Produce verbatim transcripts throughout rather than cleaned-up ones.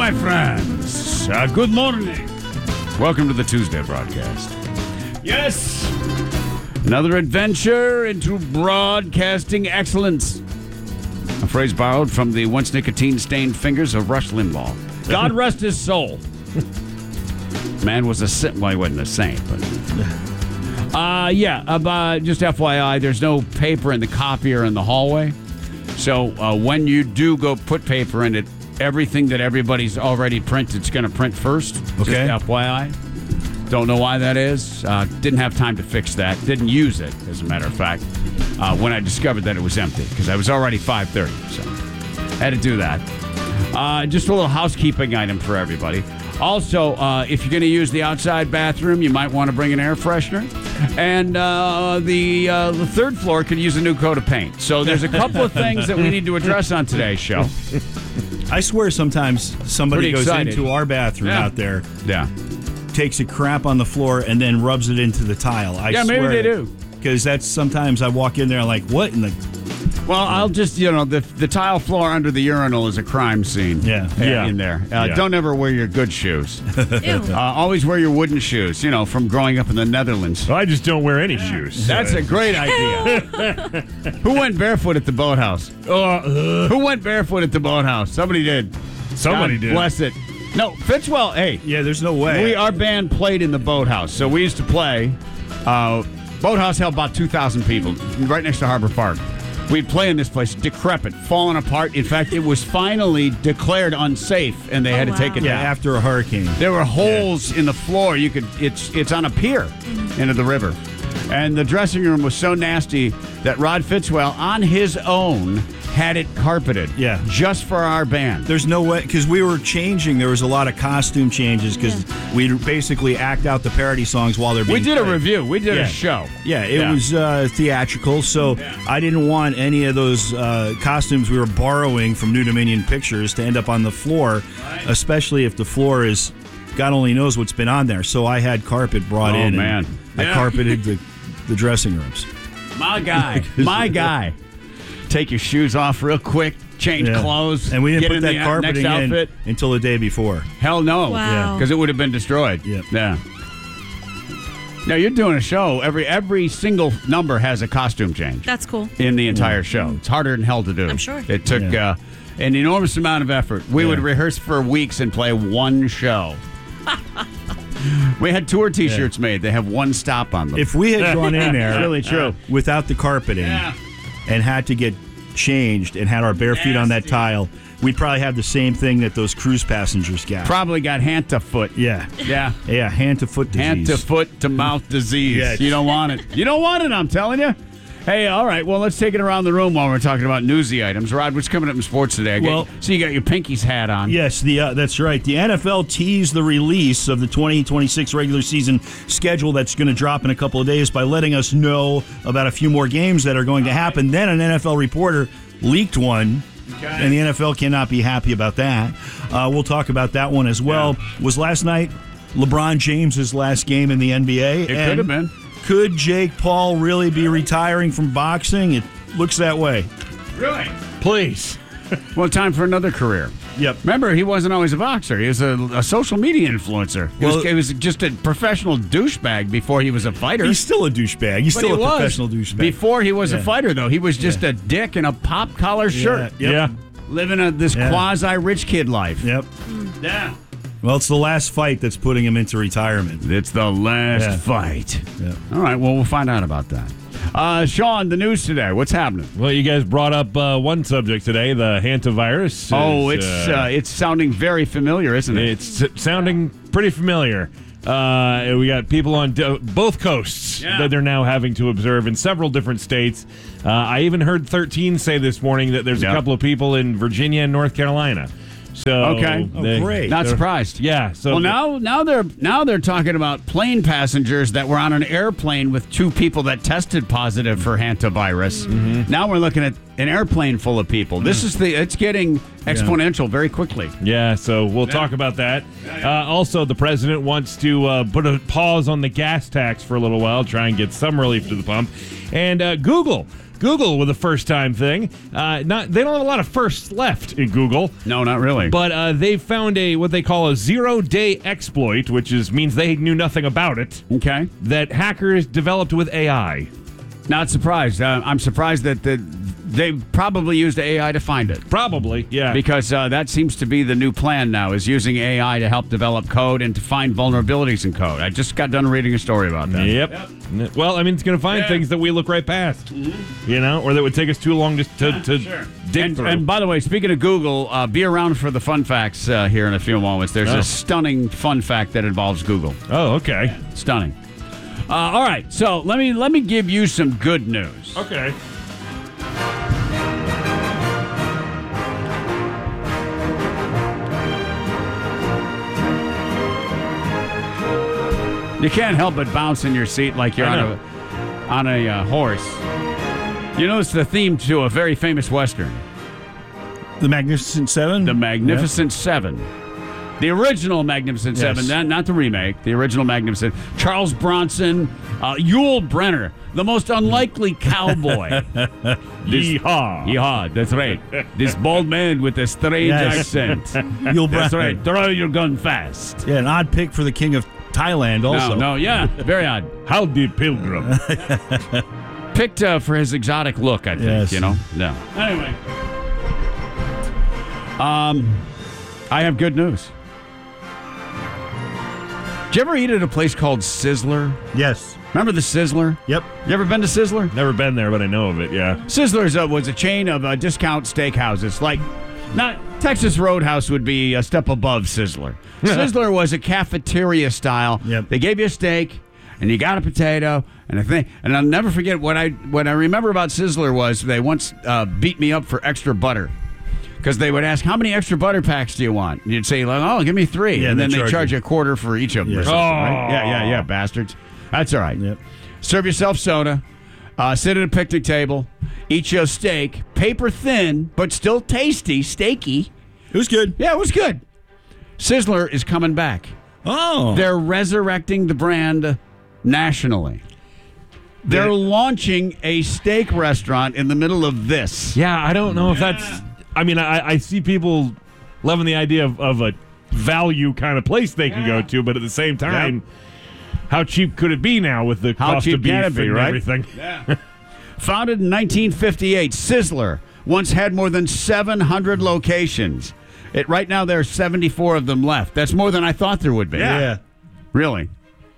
my friends. Uh, good morning. Welcome to the Tuesday broadcast. Yes, another adventure into broadcasting excellence. A phrase borrowed from the once nicotine-stained fingers of Rush Limbaugh. God rest his soul. Man was a saint. Well, he wasn't a saint, but... Uh, yeah, uh, just F Y I, there's no paper in the copier in the hallway. So uh, when you do go put paper in it, everything that everybody's already printed is going to print first. Okay. Just F Y I. Don't know why that is. Uh, didn't have time to fix that. Didn't use it, as a matter of fact, uh, when I discovered that it was empty, because I was already five thirty, so had to do that. Uh, just a little housekeeping item for everybody. Also, uh, if you're going to use the outside bathroom, you might want to bring an air freshener. And uh, the uh, the third floor could use a new coat of paint. So there's a couple of things that we need to address on today's show. I swear sometimes somebody Pretty goes excited. into our bathroom Yeah. out there, Yeah. takes a crap on the floor, and then rubs it into the tile. I Yeah, maybe swear they do. Because that's sometimes I walk in there like, what in the... Well, I'll just, you know, the the tile floor under the urinal is a crime scene. Yeah. uh, Yeah. In there. Uh, Yeah. Don't ever wear your good shoes. Ew. Uh, always wear your wooden shoes, you know, from growing up in the Netherlands. I just don't wear any shoes. That's a great idea. Who went barefoot at the boathouse? Uh, Who went barefoot at the boathouse? Somebody did. somebody God did. Bless it. No, Fitzwell, hey. Yeah, there's no way. We Our band played in the boathouse, so we used to play. Uh, boathouse held about two thousand people, right next to Harbor Park. We'd play in this place, decrepit, falling apart. In fact, it was finally declared unsafe, and they Oh, had to wow. take it yeah, down. after a hurricane. There were holes in the floor. You could it's it's on a pier into the river. And the dressing room was so nasty that Rod Fitzwell, on his own, had it carpeted. Yeah. Just for our band. There's no way, because we were changing. There was a lot of costume changes because we'd basically act out the parody songs while they're being We did a played. review. We did Yeah. a show. Yeah, it Yeah. was uh, theatrical, so I didn't want any of those uh, costumes we were borrowing from New Dominion Pictures to end up on the floor, especially if the floor is, God only knows what's been on there. So I had carpet brought Oh, in. and man. I Yeah. carpeted the, the dressing rooms. My guy. My guy. Take your shoes off real quick, change Yeah. clothes, And we didn't get put in that the carpeting next in outfit. until the day before. Hell no. Wow. Because it would have been destroyed. Yep. Yeah. Now, you're doing a show. Every every single number has a costume change That's cool. in the entire show. It's harder than hell to do. I'm sure. It took Yeah. uh, an enormous amount of effort. We Yeah. would rehearse for weeks and play one show. We had tour T-shirts made. They have one stop on them. If we had gone in there It's really true. without the carpeting Yeah. and had to get changed and had our bare feet on that Nasty. tile, we'd probably have the same thing that those cruise passengers got. Probably got hand to foot. yeah. Yeah. Yeah, hand to foot disease. Hand to foot to mouth disease. Yes. You don't want it. You don't want it, I'm telling you. Hey, all right. Well, let's take it around the room while we're talking about newsy items. Rod, what's coming up in sports today? I get- Well- so you got your Pinky's hat on. Yes, the uh, that's right. The N F L teased the release of the twenty twenty-six regular season schedule that's going to drop in a couple of days by letting us know about a few more games that are going to happen. Then an N F L reporter leaked one, Okay. and the N F L cannot be happy about that. Uh, we'll talk about that one as well. Was last night LeBron James's last game in the N B A? It could have been. Could Jake Paul really be retiring from boxing? It looks that way. Really? Please. Well, time for another career. Yep. Remember, he wasn't always a boxer. He was a, a social media influencer. He, Well- was, he was just a professional douchebag before he was a fighter. He's still a douchebag. He's But still he a was. professional douchebag. Before he was a Yeah. fighter, though, he was just Yeah. a dick in a pop collar shirt, Yeah. Yep. Yeah. living a, this Yeah. quasi rich kid life. Yep. Yeah. Well, it's the last fight that's putting him into retirement. It's the last Yeah. fight. Yeah. All right, well, we'll find out about that. Uh, Sean, the news today. What's happening? Well, you guys brought up uh, one subject today, the hantavirus. Oh, is, it's uh, it's sounding very familiar, isn't it? It's s- sounding pretty familiar. Uh, we got people on do- both coasts Yeah. that they're now having to observe in several different states. Uh, I even heard thirteen say this morning that there's Yeah. a couple of people in Virginia and North Carolina. So Okay. Oh, they- great. Not they're- surprised. Yeah. So Well, now now they're now they're talking about plane passengers that were on an airplane with two people that tested positive for hantavirus. Mm-hmm. Now we're looking at an airplane full of people. This is the it's getting exponential very quickly. Yeah, so we'll talk about that. Uh, also, the president wants to uh, put a pause on the gas tax for a little while, try and get some relief to the pump. And uh, Google Google with a first-time thing. Uh, not they don't have a lot of firsts left in Google, No, not really. but uh, they found a what they call a zero-day exploit, which is means they knew nothing about it. Okay. That hackers developed with A I. Not surprised. Uh, I'm surprised that the, they probably used A I to find it. Probably, yeah. Because uh, that seems to be the new plan now, is using A I to help develop code and to find vulnerabilities in code. I just got done reading a story about that. Yep. yep. Well, I mean, it's going to find Yeah. things that we look right past, mm-hmm. you know, or that would take us too long just to, to Sure. dig And, through. and by the way, speaking of Google, uh, be around for the fun facts uh, here in a few moments. There's Oh. a stunning fun fact that involves Google. oh, okay. Stunning. Uh, all right, so let me let me give you some good news. Okay. You can't help but bounce in your seat like you're I on know. a on a uh, horse. You know, it's the theme to a very famous Western, The Magnificent Seven? The Magnificent Seven. The original Magnificent Yes. Seven, not, not the remake, the original Magnificent. Charles Bronson, uh, Yul Brenner, the most unlikely cowboy. Yeehaw. Yeehaw, that's right. This bald man with a strange Yes. accent. Yul That's Brynner. right. Throw your gun fast. Yeah, an odd pick for the king of Thailand also. No, no, yeah, very odd. Howdy, Pilgrim. Picked uh, for his exotic look, I think, Yes. you know? No. Anyway. Um, I have good news. Did you ever eat at a place called Sizzler? Yes. Remember the Sizzler? Yep. You ever been to Sizzler? Never been there, but I know of it, yeah. Sizzler's uh, was a chain of uh, discount steakhouses. Like, not Texas Roadhouse would be a step above Sizzler. Sizzler was a cafeteria style. Yep. They gave you a steak, and you got a potato, and a thing. And I'll never forget what I what I remember about Sizzler was they once uh, beat me up for extra butter. Because they would ask, how many extra butter packs do you want? And you'd say, like, oh, give me three. Yeah, and then they they charge charge you. you a quarter for each of them. Yeah. or something, Oh. right? Yeah, yeah, yeah, bastards. That's all right. Yep. Serve yourself soda. Uh, sit at a picnic table. Eat your steak. Paper thin, but still tasty. Steaky. It was good. Yeah, it was good. Sizzler is coming back. Oh. They're resurrecting the brand nationally. They're They're- launching a steak restaurant in the middle of this. Yeah, I don't know if that's. I mean, I, I see people loving the idea of, of a value kind of place they can go to, but at the same time, how cheap could it be now with the How cost cheap of beef can it be, and right? everything? Founded in nineteen fifty-eight, Sizzler once had more than seven hundred locations. It, right now, there are seventy-four of them left. That's more than I thought there would be. Yeah. Really.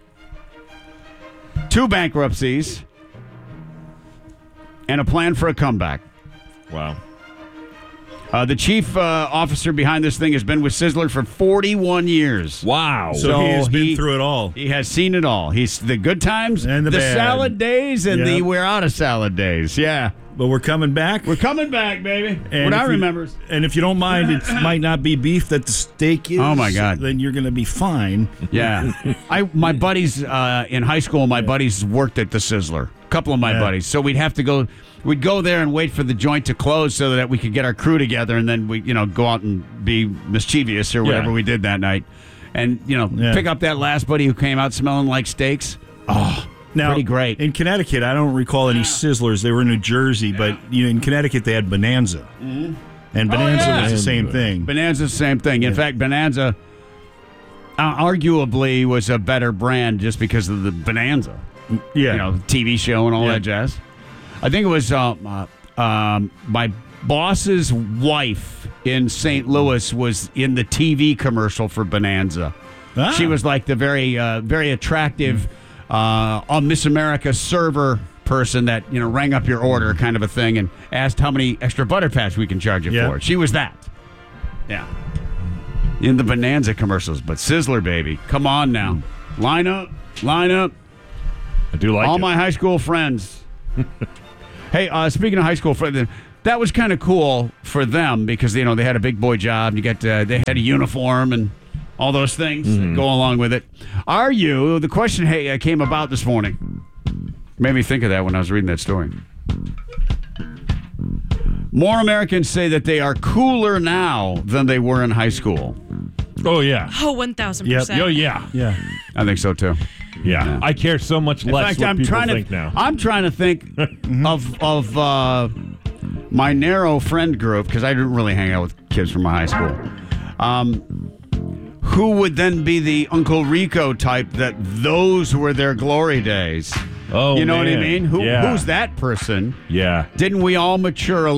Two bankruptcies and a plan for a comeback. Wow. Uh, the chief uh, officer behind this thing has been with Sizzler for forty-one years. Wow. So, So he has been he- through it all. He has seen it all. He's the good times, And the bad. salad days, and the Yep. we're out of salad days. Yeah. But we're coming back. We're coming back, baby. And what I if you- remember. And if you don't mind, it might not be beef that the steak is. Oh, my God. Then you're going to be fine. Yeah. I my buddies uh, in high school, my buddies worked at the Sizzler. A couple of my Yeah. buddies. So we'd have to go we'd go there and wait for the joint to close so that we could get our crew together and then we, you know, go out and be mischievous or whatever Yeah. we did that night. And, you know, Yeah. pick up that last buddy who came out smelling like steaks. Oh, Now, pretty great. In Connecticut, I don't recall any Sizzlers. They were in New Jersey, but you know, in Connecticut they had Bonanza, and Bonanza yeah. was the same thing. Bonanza's the same thing. In fact, Bonanza uh, arguably was a better brand just because of the Bonanza. Yeah, You know, T V show and all Yeah. that jazz. I think it was uh, uh, um, my boss's wife in Saint Louis was in the T V commercial for Bonanza. Ah. She was like the very, uh, very attractive uh, uh, Miss America server person that, you know, rang up your order kind of a thing and asked how many extra butter packs we can charge you Yeah. for. She was that. Yeah. In the Bonanza commercials. But Sizzler, baby. Come on now. Line up. Line up. I do like All it. my high school friends. Hey, uh, speaking of high school friends, that was kind of cool for them because, you know, they had a big boy job. You got uh, they had a uniform and all those things that go along with it. Are you? The question hey uh, came about this morning. Made me think of that when I was reading that story. More Americans say that they are cooler now than they were in high school. Oh, yeah. Oh, one thousand Yep. percent. Oh, yeah. yeah. I think so too. Yeah. Yeah. I care so much In less fact, what I'm people trying think to now. I'm trying to think of of uh, my narrow friend group because I didn't really hang out with kids from my high school. Um, who would then be the Uncle Rico type that those were their glory days? Oh, you know what I man. mean? Who Yeah. who's that person? Yeah. Didn't we all mature a